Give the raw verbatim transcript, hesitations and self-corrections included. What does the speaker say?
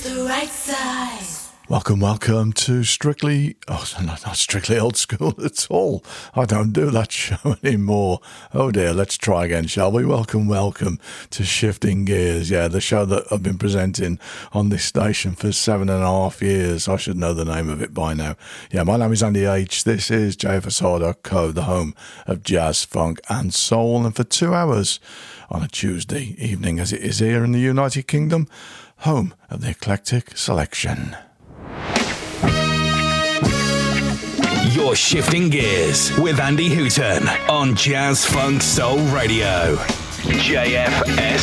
the right size. Welcome, welcome to Strictly, oh, not, not Strictly Old School at all. I don't do that show anymore. Oh dear, let's try again, shall we? Welcome, welcome to Shifting Gears. Yeah, the show that I've been presenting on this station for seven and a half years. I should know the name of it by now. Yeah, my name is Andy H. This is J F S R dot co, the home of jazz, funk and soul. And for two hours on a Tuesday evening, as it is here in the United Kingdom, home of the Eclectic Selection. You're Shifting Gears with Andy Hooton on Jazz Funk Soul Radio. J F S